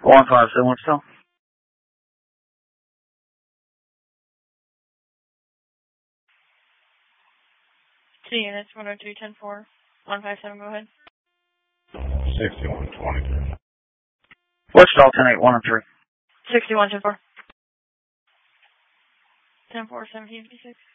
1571 still. Two units, 102-10-4, 157, go ahead. 6123. Wichita 10-8-1-3. 61-10-4. 10-4, 1756.